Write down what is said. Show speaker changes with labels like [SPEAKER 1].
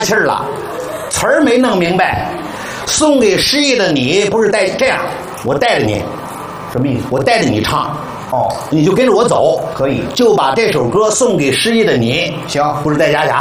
[SPEAKER 1] 气儿了，词儿没弄明白。送给失意的你，不是带这样，我带着你，
[SPEAKER 2] 什么意思？
[SPEAKER 1] 我带着你唱，
[SPEAKER 2] 哦，
[SPEAKER 1] 你就跟着我走，
[SPEAKER 2] 可以，
[SPEAKER 1] 就把这首歌送给失意的你。
[SPEAKER 2] 行，
[SPEAKER 1] 不是带假